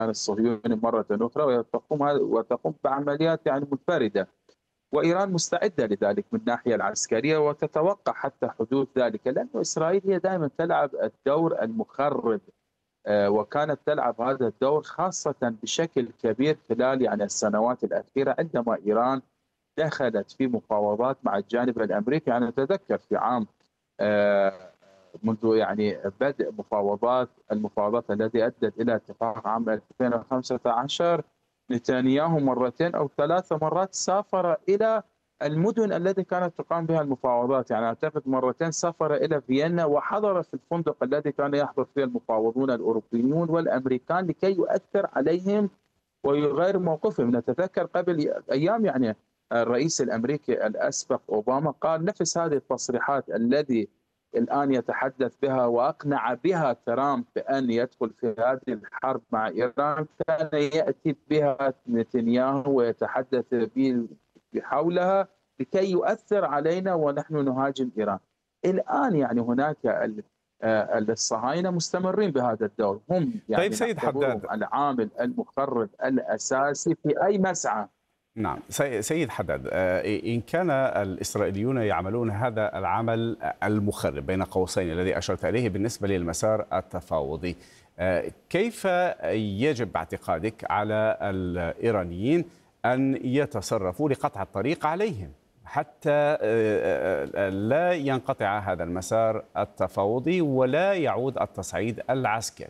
الصهيوني مرة أخرى، وتقوم بعمليات يعني منفردة. وإيران مستعدة لذلك من الناحية العسكرية، وتتوقع حتى حدوث ذلك، لأن إسرائيل هي دائما تلعب الدور المخرب. وكانت تلعب هذا الدور خاصة بشكل كبير خلال يعني السنوات الأخيرة، عندما إيران دخلت في مفاوضات مع الجانب الأمريكي. أنا أتذكر في عام آه، منذ يعني بدء المفاوضات التي أدت إلى اتفاق عام 2015، نتنياهو مرتين أو 3 مرات سافر إلى المدن التي كانت تقام بها المفاوضات. يعني أعتقد مرتين سافر إلى فيينا وحضر في الفندق الذي كان يحضر فيه المفاوضون الأوروبيون والأمريكان لكي يؤثر عليهم ويغير موقفهم. نتذكر قبل أيام يعني الرئيس الأمريكي الأسبق أوباما قال نفس هذه التصريحات الذي الآن يتحدث بها وأقنع بها ترامب بأن يدخل في هذه الحرب مع إيران، كان يأتي بها نتنياهو ويتحدث بحولها لكي يؤثر علينا ونحن نهاجم إيران. الآن يعني هناك الصهاينة مستمرين بهذا الدور، هم طيب يعني سيد نعتبرهم حداد. العامل المخرب الأساسي في أي مسعى. نعم سيد حداد، إن كان الإسرائيليون يعملون هذا العمل المخرب بين قوسين الذي أشرت إليه بالنسبة للمسار التفاوضي، كيف يجب باعتقادك على الإيرانيين أن يتصرفوا لقطع الطريق عليهم حتى لا ينقطع هذا المسار التفاوضي ولا يعود التصعيد العسكري؟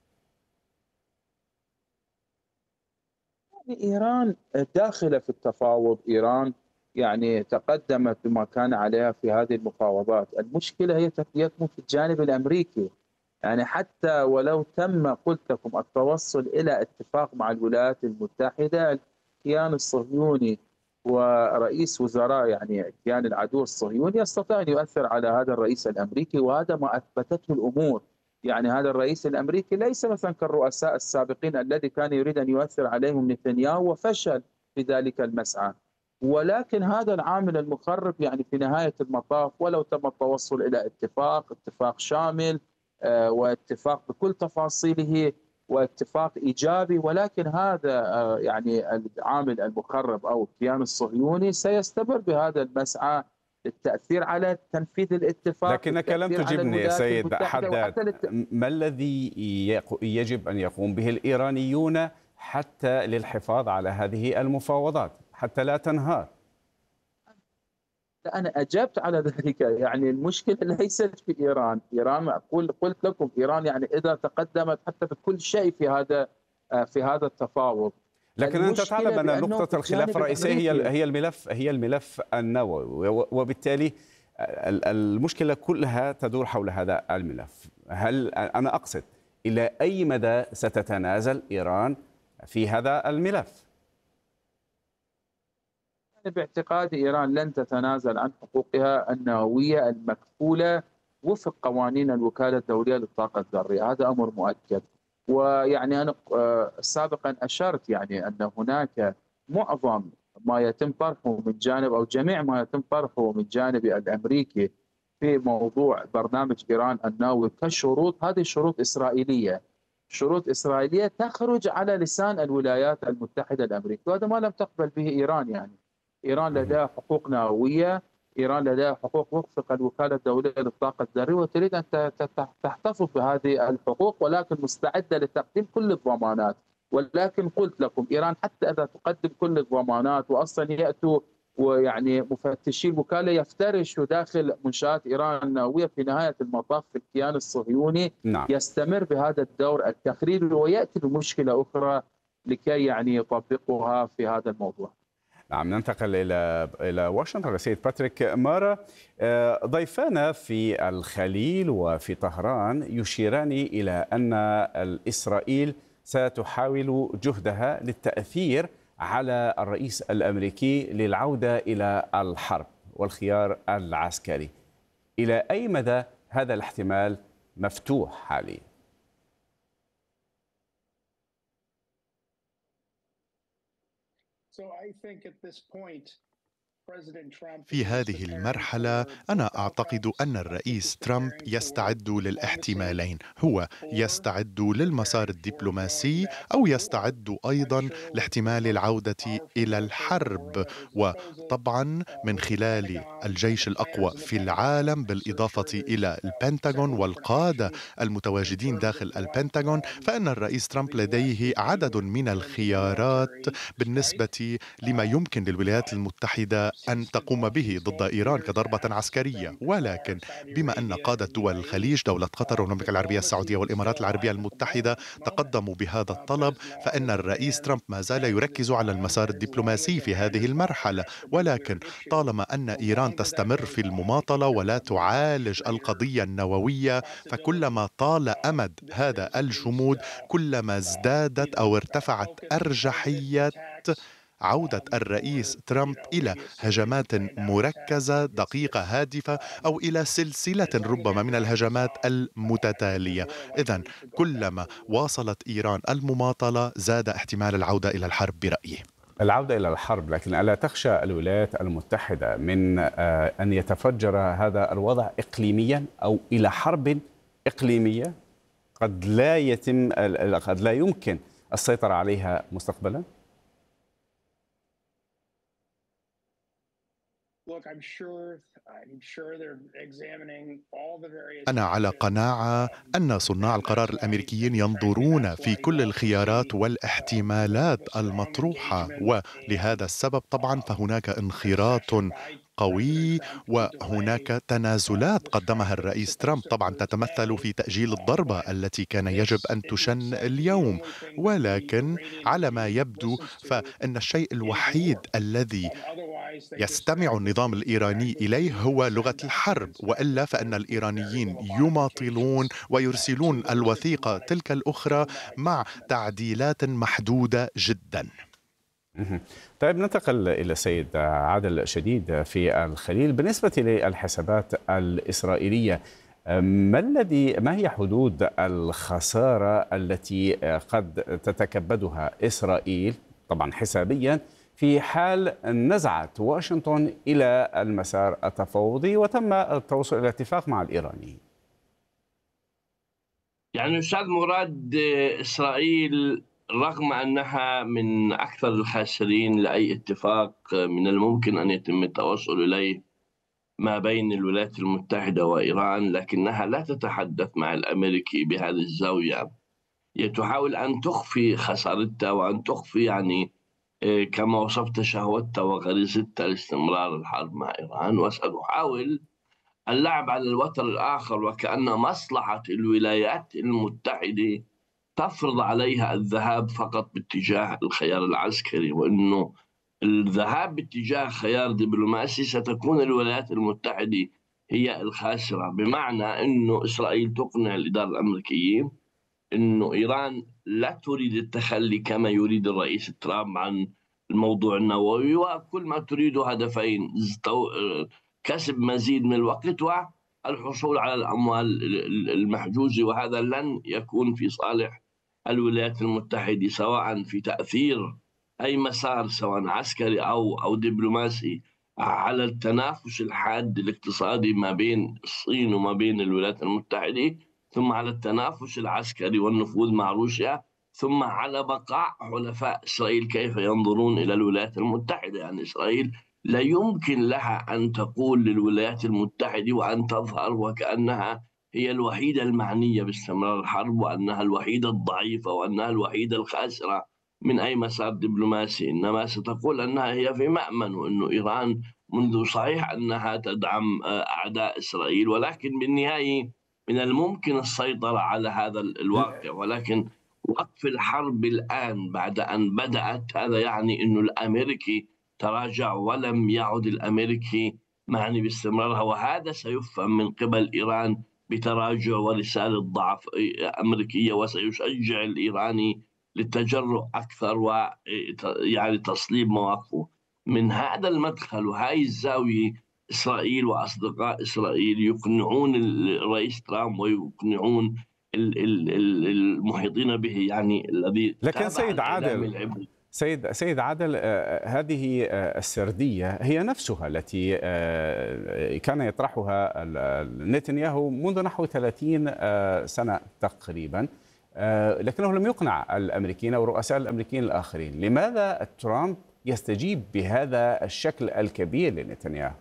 إيران داخلة في التفاوض، إيران يعني تقدمت بما كان عليها في هذه المفاوضات. المشكلة هي تكمن في الجانب الأمريكي. يعني حتى ولو تم قلت لكم التوصل إلى اتفاق مع الولايات المتحدة، الكيان الصهيوني ورئيس وزراء يعني الكيان العدو الصهيوني يستطيع أن يؤثر على هذا الرئيس الأمريكي، وهذا ما أثبتته الأمور. يعني هذا الرئيس الأمريكي ليس مثلا كالرؤساء السابقين الذي كان يريد أن يؤثر عليهم نتنياهو وفشل في ذلك المسعى. ولكن هذا العامل المخرب يعني في نهاية المطاف، ولو تم التوصل إلى اتفاق شامل واتفاق بكل تفاصيله واتفاق إيجابي، ولكن هذا يعني العامل المخرب أو الكيان الصهيوني سيستمر بهذا المسعى للتأثير على تنفيذ الاتفاق، لكنك لم للتأثير على تجبني الولايات سيد المتحدة حداد. وحتى ما الذي يجب أن يقوم به الإيرانيون حتى للحفاظ على هذه المفاوضات حتى لا تنهار؟ أنا أجبت على ذلك. يعني المشكلة ليست في إيران. إيران قلت لكم إيران يعني إذا تقدمت حتى بكل شيء في هذا التفاوض. لكن أنت تعلم المشكلة أن بأنه في نقطة الخلاف الجانب الرئيسية الأمريكي. هي الملف النووي، وبالتالي المشكلة كلها تدور حول هذا الملف. هل أنا أقصد إلى أي مدى ستتنازل إيران في هذا الملف؟ باعتقادي إيران لن تتنازل عن حقوقها النووية المكفولة وفق قوانين الوكالة الدولية للطاقة الذرية، هذا أمر مؤكد. ويعني أنا سابقا أشرت يعني أن هناك معظم ما يتم طرحه من جانب أو جميع ما يتم طرحه من جانب الأمريكي في موضوع برنامج إيران النووي كشروط، هذه شروط إسرائيلية، شروط إسرائيلية تخرج على لسان الولايات المتحدة الأمريكية، وهذا ما لم تقبل به إيران. يعني إيران لديها حقوق نووية، إيران لديها حقوق وفق الوكالة الدولية للطاقة الذرية، وتريد أن تحتفظ بهذه الحقوق، ولكن مستعدة لتقديم كل الضمانات. ولكن قلت لكم إيران حتى إذا تقدم كل الضمانات وأصلا يأتوا ويعني مفتشي الوكالة يفترشوا داخل منشآت إيران النووية، في نهاية المطاف في الكيان الصهيوني نعم. يستمر بهذا الدور التخريبي ويأتي بمشكلة أخرى لكي يعني يطبقها في هذا الموضوع. نعم، ننتقل إلى واشنطن. السيد باتريك مارا، ضيفانا في الخليل وفي طهران يشيران إلى أن إسرائيل ستحاول جهدها للتأثير على الرئيس الأمريكي للعودة إلى الحرب والخيار العسكري. إلى أي مدى هذا الاحتمال مفتوح حاليا؟ في هذه المرحلة أنا أعتقد أن الرئيس ترامب يستعد للاحتمالين. هو يستعد للمسار الدبلوماسي أو يستعد أيضا لاحتمال العودة إلى الحرب، وطبعا من خلال الجيش الأقوى في العالم بالإضافة إلى البنتاغون والقادة المتواجدين داخل البنتاغون، فإن الرئيس ترامب لديه عدد من الخيارات بالنسبة لما يمكن للولايات المتحدة أن تقوم به ضد إيران كضربة عسكرية. ولكن بما أن قادة دول الخليج، دولة قطر والمملكة العربية السعودية والإمارات العربية المتحدة تقدموا بهذا الطلب، فإن الرئيس ترامب ما زال يركز على المسار الدبلوماسي في هذه المرحلة. ولكن طالما أن إيران تستمر في المماطلة ولا تعالج القضية النووية، فكلما طال أمد هذا الجمود كلما ازدادت أو ارتفعت أرجحية عودة الرئيس ترامب إلى هجمات مركزة دقيقة هادفة أو إلى سلسلة ربما من الهجمات المتتالية. إذن كلما واصلت إيران المماطلة زاد احتمال العودة إلى الحرب برأيي. العودة إلى الحرب، لكن ألا تخشى الولايات المتحدة من أن يتفجر هذا الوضع إقليميا أو إلى حرب إقليمية قد لا يمكن السيطرة عليها مستقبلا؟ أنا على قناعة أن صناع القرار الأمريكيين ينظرون في كل الخيارات والاحتمالات المطروحة، ولهذا السبب طبعا فهناك انخراط قوي وهناك تنازلات قدمها الرئيس ترامب طبعا تتمثل في تأجيل الضربة التي كان يجب أن تشن اليوم. ولكن على ما يبدو فإن الشيء الوحيد الذي يستمع النظام الإيراني إليه هو لغة الحرب، وإلا فإن الإيرانيين يماطلون ويرسلون الوثيقة تلك الأخرى مع تعديلات محدودة جدا. طيب، ننتقل إلى السيد عادل شديد في الخليل. بالنسبة للحسابات الإسرائيلية، ما هي حدود الخسارة التي قد تتكبدها إسرائيل طبعا حسابيا في حال نزعت واشنطن إلى المسار التفاوضي وتم التوصل إلى اتفاق مع الإيرانيين؟ يعني أستاذ مراد، إسرائيل رغم أنها من أكثر الخاسرين لأي اتفاق من الممكن أن يتم التوصل إليه ما بين الولايات المتحدة وإيران، لكنها لا تتحدث مع الأمريكي بهذه الزاوية. هي تحاول أن تخفي خسارتها وأن تخفي كما وصفت شهوتها وغريزتها لاستمرار الحرب مع إيران، وستحاول اللعب على الوتر الآخر، وكأن مصلحة الولايات المتحدة تفرض عليها الذهاب فقط باتجاه الخيار العسكري، وأنه الذهاب باتجاه خيار دبلوماسي ستكون الولايات المتحدة هي الخاسرة. بمعنى أنه إسرائيل تقنع الإدارة الأمريكية أنه إيران لا تريد التخلي كما يريد الرئيس ترامب عن الموضوع النووي، وكل ما تريد هدفين: كسب مزيد من الوقت والحصول على الأموال المحجوزة، وهذا لن يكون في صالح الولايات المتحدة سواء في تأثير أي مسار سواء عسكري أو دبلوماسي على التنافس الحاد الاقتصادي ما بين الصين وما بين الولايات المتحدة، ثم على التنافس العسكري والنفوذ مع روسيا، ثم على بقاء حلفاء إسرائيل كيف ينظرون إلى الولايات المتحدة. يعني إسرائيل لا يمكن لها أن تقول للولايات المتحدة وأن تظهر وكأنها هي الوحيدة المعنية باستمرار الحرب، وأنها الوحيدة الضعيفة، وأنها الوحيدة الخاسرة من أي مسار دبلوماسي، إنما ستقول أنها هي في مأمن، وأنه إيران منذ صحيح أنها تدعم أعداء إسرائيل، ولكن بالنهاية من الممكن السيطرة على هذا الواقع. ولكن وقف الحرب الآن بعد أن بدأت، هذا يعني أنه الأمريكي تراجع ولم يعد الأمريكي معني باستمرارها، وهذا سيفهم من قبل إيران بتراجع ورسالة ضعف أمريكية، وسيشجع الإيراني للتجرؤ أكثر ويعني تصليب مواقفه. من هذا المدخل وهذه الزاوية إسرائيل وأصدقاء إسرائيل يقنعون الرئيس ترامب ويقنعون المحيطين به، يعني الذي لكن سيد عادل، سيد عادل، هذه السردية هي نفسها التي كان يطرحها نتنياهو منذ نحو 30 سنة تقريبا، لكنه لم يقنع الأمريكيين أو رؤساء الأمريكيين الآخرين. لماذا ترامب يستجيب بهذا الشكل الكبير لنتنياهو؟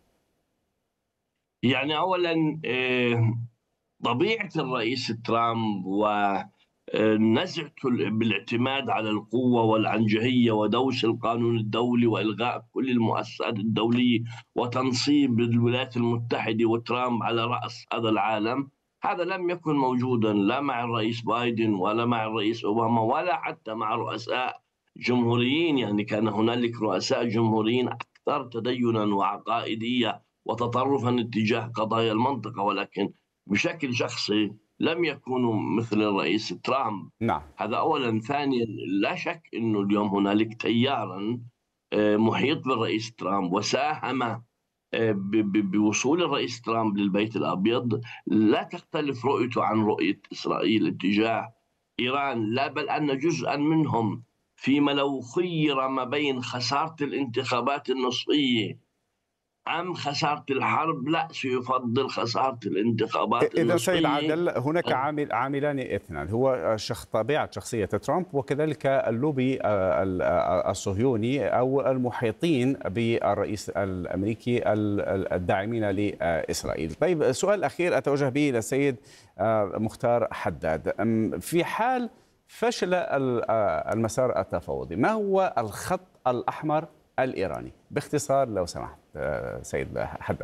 يعني أولا طبيعة الرئيس ترامب ونزعته بالاعتماد على القوة والعنجهية ودوس القانون الدولي وإلغاء كل المؤسسات الدولية وتنصيب الولايات المتحدة وترامب على رأس هذا العالم، هذا لم يكن موجودا لا مع الرئيس بايدن ولا مع الرئيس أوباما ولا حتى مع رؤساء جمهوريين. يعني كان هنالك رؤساء جمهوريين أكثر تدينا وعقائدية وتطرفا اتجاه قضايا المنطقة، ولكن بشكل شخصي لم يكونوا مثل الرئيس ترامب. نعم. هذا أولا. ثانيا، لا شك أنه اليوم هنالك تيارا محيط بالرئيس ترامب وساهم بوصول الرئيس ترامب للبيت الأبيض. لا تختلف رؤيته عن رؤية إسرائيل اتجاه إيران، لا بل أن جزءا منهم فيما لو خير ما بين خسارة الانتخابات النصفية أم خسارة الحرب، لا سيفضل خسارة الانتخابات إذا النصفية. سيد عادل، هناك عاملان اثنان، هو طبيعة شخصية ترامب وكذلك اللوبي الصهيوني أو المحيطين بالرئيس الأمريكي الداعمين لإسرائيل. طيب، سؤال أخير أتوجه به إلى السيد مختار حداد. في حال فشل المسار التفاوضي، ما هو الخط الأحمر الإيراني؟ باختصار لو سمحت سيد حداد.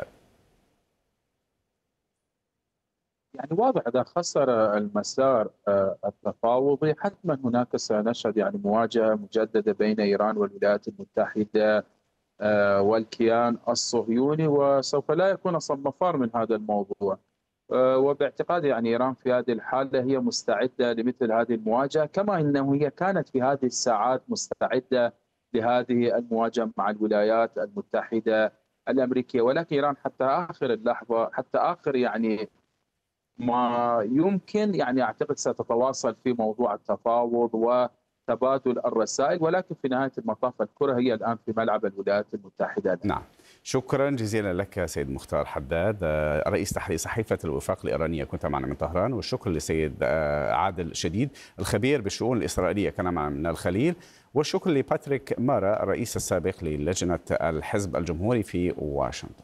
يعني واضح إذا خسر المسار التفاوضي حتما هناك سنشهد يعني مواجهة مجددة بين إيران والولايات المتحدة والكيان الصهيوني، وسوف لا يكون أصلا مفر من هذا الموضوع. وباعتقادي يعني إيران في هذه الحالة هي مستعدة لمثل هذه المواجهة، كما أنه هي كانت في هذه الساعات مستعدة لهذه المواجهة مع الولايات المتحدة الأمريكية. ولكن إيران حتى آخر اللحظة، حتى آخر يعني ما يمكن، يعني أعتقد ستتواصل في موضوع التفاوض وتبادل الرسائل، ولكن في نهاية المطاف الكرة هي الآن في ملعب الولايات المتحدة. نعم، شكرا جزيلا لك سيد مختار حداد، رئيس تحرير صحيفة الوفاق الإيرانية، كنت معنا من طهران. والشكر لسيد عادل شديد الخبير بالشؤون الإسرائيلية، كان معنا من الخليل. والشكر لباتريك مارا الرئيس السابق للجنة الحزب الجمهوري في واشنطن.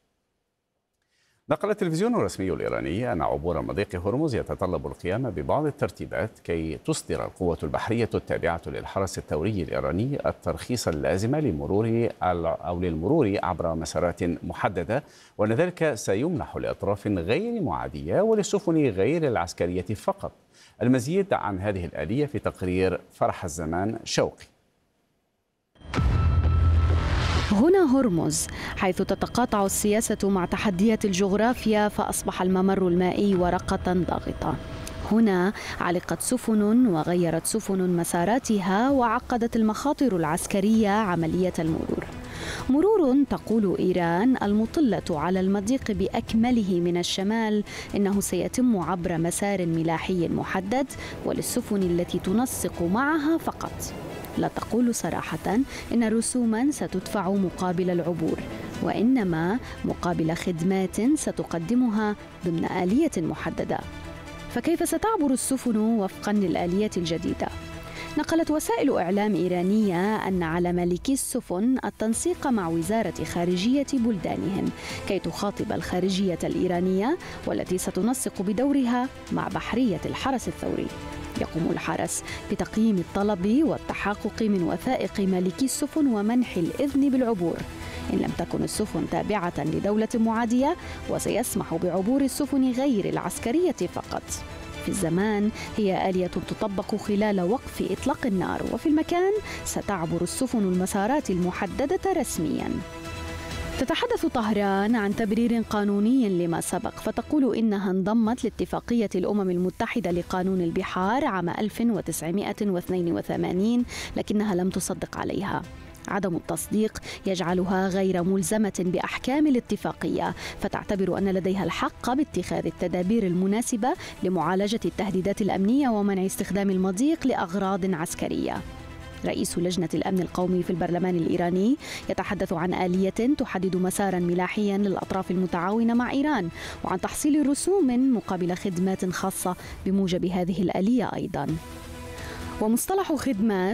نقل التلفزيون الرسمي الإيراني أن عبور مضيق هرمز يتطلب القيام ببعض الترتيبات كي تصدر القوة البحرية التابعة للحرس الثوري الإيراني الترخيص اللازم للمرور عبر مسارات محددة، وأن ذلك سيمنح لأطراف غير معادية وللسفن غير العسكرية فقط. المزيد عن هذه الآلية في تقرير فرح الزمان شوقي. هنا هرمز، حيث تتقاطع السياسة مع تحديات الجغرافيا، فأصبح الممر المائي ورقة ضاغطة. هنا علقت سفن وغيرت سفن مساراتها، وعقدت المخاطر العسكرية عملية المرور. مرور تقول إيران المطلة على المضيق بأكمله من الشمال إنه سيتم عبر مسار ملاحي محدد وللسفن التي تنسق معها فقط. لا تقول صراحة إن رسوما ستدفع مقابل العبور، وإنما مقابل خدمات ستقدمها ضمن آلية محددة. فكيف ستعبر السفن وفقا للآلية الجديدة؟ نقلت وسائل إعلام إيرانية أن على مالكي السفن التنسيق مع وزارة خارجية بلدانهم كي تخاطب الخارجية الإيرانية، والتي ستنسق بدورها مع بحرية الحرس الثوري. يقوم الحرس بتقييم الطلب والتحقق من وثائق مالكي السفن ومنح الإذن بالعبور إن لم تكن السفن تابعة لدولة معادية، وسيسمح بعبور السفن غير العسكرية فقط. في الزمان هي آلية تطبق خلال وقف إطلاق النار، وفي المكان ستعبر السفن المسارات المحددة رسمياً. تتحدث طهران عن تبرير قانوني لما سبق، فتقول إنها انضمت لاتفاقية الأمم المتحدة لقانون البحار عام 1982، لكنها لم تصدق عليها. عدم التصديق يجعلها غير ملزمة بأحكام الاتفاقية، فتعتبر أن لديها الحق باتخاذ التدابير المناسبة لمعالجة التهديدات الأمنية ومنع استخدام المضيق لأغراض عسكرية. رئيس لجنة الأمن القومي في البرلمان الإيراني يتحدث عن آلية تحدد مسارا ملاحيا للأطراف المتعاونة مع إيران، وعن تحصيل رسوم مقابل خدمات خاصة بموجب هذه الآلية أيضا. ومصطلح خدمات